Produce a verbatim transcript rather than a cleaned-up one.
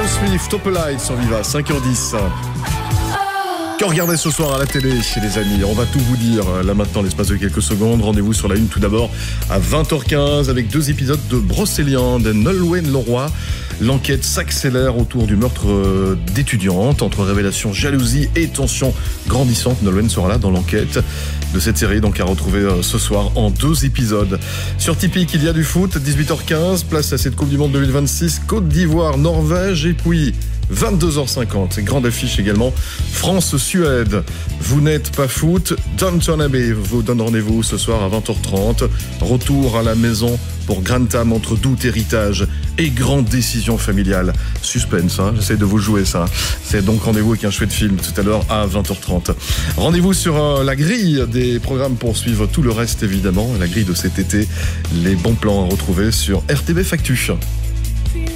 Taylor Swift, Opalite sur Viva, cinq heures dix. Que regardez ce soir à la télé, les amis? On va tout vous dire là maintenant, l'espace de quelques secondes. Rendez-vous sur la une tout d'abord à vingt heures quinze avec deux épisodes de Brocéliande, Nolwenn Leroy. L'enquête s'accélère autour du meurtre d'étudiantes. Entre révélations, jalousie et tensions grandissantes, Nolwenn sera là dans l'enquête de cette série, donc à retrouver ce soir en deux épisodes. Sur Tipeee, il y a du foot, dix-huit heures quinze, place à cette Coupe du Monde deux mille vingt-six, Côte d'Ivoire, Norvège, et puis vingt-deux heures cinquante, grande affiche également, France-Suède. Vous n'êtes pas foot, Downton Abbey vous donne rendez-vous ce soir à vingt heures trente. Retour à la maison pour Grantham entre doute, héritage et grande décision familiale. Suspense, hein, j'essaie de vous jouer ça. C'est donc rendez-vous avec un chouette film tout à l'heure à vingt heures trente. Rendez-vous sur euh, la grille des programmes pour suivre tout le reste évidemment. La grille de cet été, les bons plans à retrouver sur R T B Factu.